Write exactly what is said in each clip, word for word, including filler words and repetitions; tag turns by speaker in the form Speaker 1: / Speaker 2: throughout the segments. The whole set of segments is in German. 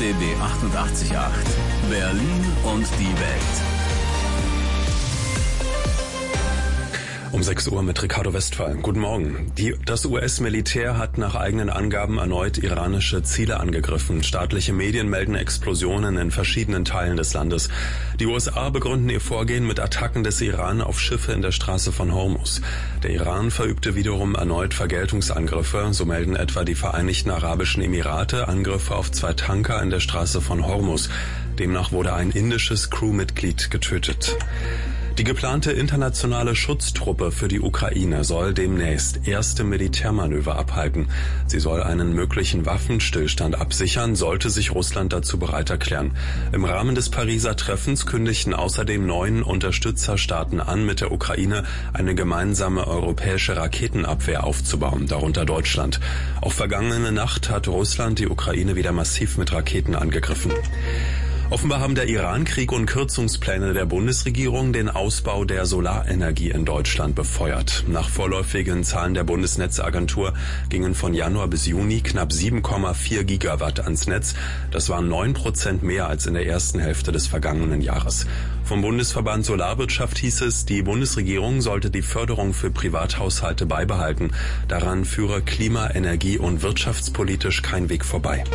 Speaker 1: B B achtundachtzig Komma acht. Berlin und die Welt.
Speaker 2: Um sechs Uhr mit Ricardo Westphal. Guten Morgen. Die, das U S-Militär hat nach eigenen Angaben erneut iranische Ziele angegriffen. Staatliche Medien melden Explosionen in verschiedenen Teilen des Landes. Die U S A begründen ihr Vorgehen mit Attacken des Iran auf Schiffe in der Straße von Hormuz. Der Iran verübte wiederum erneut Vergeltungsangriffe. So melden etwa die Vereinigten Arabischen Emirate Angriffe auf zwei Tanker in der Straße von Hormuz. Demnach wurde ein indisches Crewmitglied getötet. Die geplante internationale Schutztruppe für die Ukraine soll demnächst erste Militärmanöver abhalten. Sie soll einen möglichen Waffenstillstand absichern, sollte sich Russland dazu bereit erklären. Im Rahmen des Pariser Treffens kündigten außerdem neun Unterstützerstaaten an, mit der Ukraine eine gemeinsame europäische Raketenabwehr aufzubauen, darunter Deutschland. Auch vergangene Nacht hat Russland die Ukraine wieder massiv mit Raketen angegriffen. Offenbar haben der Iran-Krieg und Kürzungspläne der Bundesregierung den Ausbau der Solarenergie in Deutschland befeuert. Nach vorläufigen Zahlen der Bundesnetzagentur gingen von Januar bis Juni knapp sieben Komma vier Gigawatt ans Netz. Das waren neun Prozent mehr als in der ersten Hälfte des vergangenen Jahres. Vom Bundesverband Solarwirtschaft hieß es, die Bundesregierung sollte die Förderung für Privathaushalte beibehalten. Daran führe klima-, energie- und wirtschaftspolitisch kein Weg vorbei.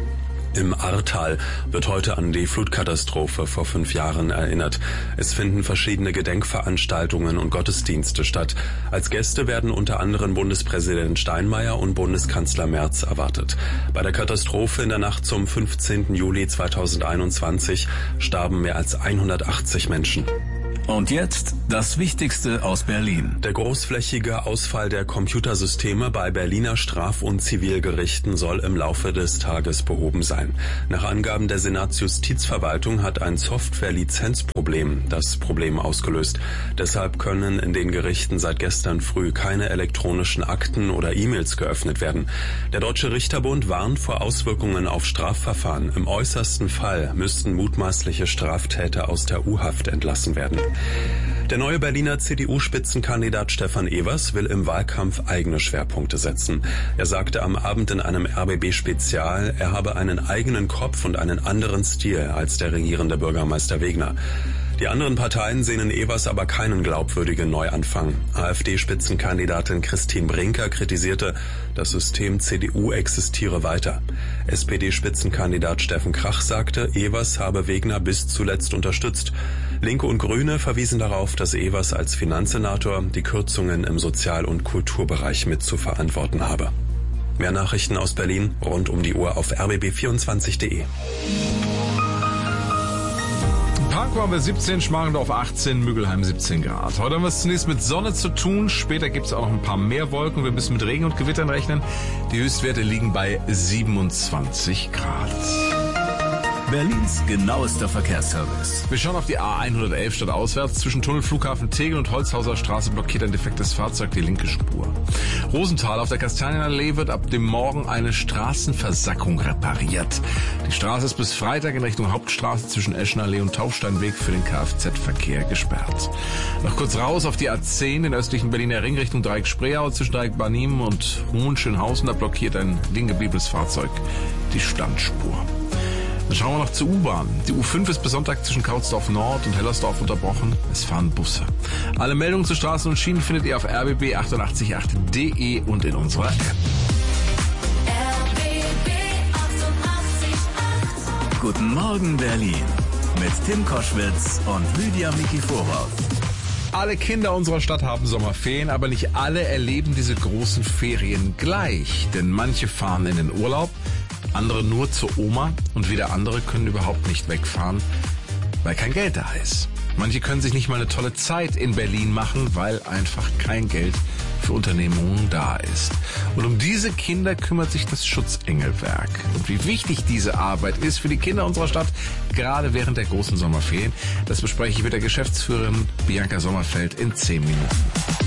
Speaker 2: Im Ahrtal wird heute an die Flutkatastrophe vor fünf Jahren erinnert. Es finden verschiedene Gedenkveranstaltungen und Gottesdienste statt. Als Gäste werden unter anderem Bundespräsident Steinmeier und Bundeskanzler Merz erwartet. Bei der Katastrophe in der Nacht zum fünfzehnten Juli zweitausendeinundzwanzig starben mehr als hundertachtzig Menschen.
Speaker 1: Und jetzt das Wichtigste aus Berlin.
Speaker 2: Der großflächige Ausfall der Computersysteme bei Berliner Straf- und Zivilgerichten soll im Laufe des Tages behoben sein. Nach Angaben der Senatsjustizverwaltung hat ein Software-Lizenzproblem das Problem ausgelöst. Deshalb können in den Gerichten seit gestern früh keine elektronischen Akten oder E-Mails geöffnet werden. Der Deutsche Richterbund warnt vor Auswirkungen auf Strafverfahren. Im äußersten Fall müssten mutmaßliche Straftäter aus der U-Haft entlassen werden. Der neue Berliner C D U-Spitzenkandidat Stefan Evers will im Wahlkampf eigene Schwerpunkte setzen. Er sagte am Abend in einem R B B-Spezial, er habe einen eigenen Kopf und einen anderen Stil als der regierende Bürgermeister Wegner. Die anderen Parteien sehnen Evers aber keinen glaubwürdigen Neuanfang. AfD-Spitzenkandidatin Christine Brinker kritisierte, das System C D U existiere weiter. S P D-Spitzenkandidat Steffen Krach sagte, Evers habe Wegner bis zuletzt unterstützt. Linke und Grüne verwiesen darauf, dass Evers als Finanzsenator die Kürzungen im Sozial- und Kulturbereich mit zu verantworten habe. Mehr Nachrichten aus Berlin rund um die Uhr auf r b b vierundzwanzig punkt de.
Speaker 3: Pankow haben wir siebzehn, Schmargendorf achtzehn, Müggelheim siebzehn Grad. Heute haben wir es zunächst mit Sonne zu tun, später gibt es auch noch ein paar mehr Wolken. Wir müssen mit Regen und Gewittern rechnen. Die Höchstwerte liegen bei siebenundzwanzig Grad.
Speaker 1: Berlins genauester Verkehrsservice.
Speaker 3: Wir schauen auf die A hundertelf stadtauswärts. Zwischen Tunnel Flughafen Tegel und Holzhauser Straße blockiert ein defektes Fahrzeug die linke Spur. Rosenthal auf der Kastanienallee wird ab dem Morgen eine Straßenversackung repariert. Die Straße ist bis Freitag in Richtung Hauptstraße zwischen Eschenallee und Taufsteinweg für den Kfz-Verkehr gesperrt. Noch kurz raus auf die A zehn, den östlichen Berliner Ring Richtung Dreieck Spreeau zwischen Dreieck Barnim und Hohenschönhausen. Da blockiert ein liegen gebliebenes Fahrzeug die Standspur. Dann schauen wir noch zur U-Bahn. Die U fünf ist bis Sonntag zwischen Kautsdorf Nord und Hellersdorf unterbrochen. Es fahren Busse. Alle Meldungen zu Straßen und Schienen findet ihr auf r b b achtundachtzig Komma acht punkt de und in unserer App.
Speaker 1: R B B achtundachtzig Komma acht. Guten Morgen Berlin mit Tim Koschwitz und Lydia Miki Vorwurf.
Speaker 3: Alle Kinder unserer Stadt haben Sommerferien, aber nicht alle erleben diese großen Ferien gleich. Denn manche fahren in den Urlaub, andere nur zur Oma und wieder andere können überhaupt nicht wegfahren, weil kein Geld da ist. Manche können sich nicht mal eine tolle Zeit in Berlin machen, weil einfach kein Geld für Unternehmungen da ist. Und um diese Kinder kümmert sich das Schutzengelwerk. Und wie wichtig diese Arbeit ist für die Kinder unserer Stadt, gerade während der großen Sommerferien, das bespreche ich mit der Geschäftsführerin Bianca Sommerfeld in zehn Minuten.